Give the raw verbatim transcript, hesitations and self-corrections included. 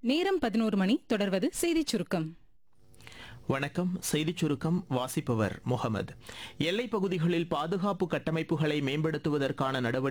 நேரம் பதினோரு மணி. தொடர்வது செய்திச் சுருக்கம். வணக்கம். செய்திச் சுருக்கம் வாசிப்பவர் முகமது. எல்லைப் பகுதிகளில் பாதுகாப்பு கட்டமைப்புகளை மேம்படுத்துவதற்கான நடவடிக்கை